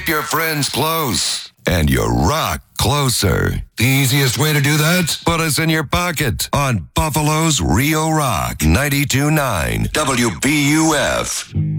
keep your friends close and your rock closer. The easiest way to do that? Put us in your pocket on Buffalo's Rio Rock 92.9 WBUF.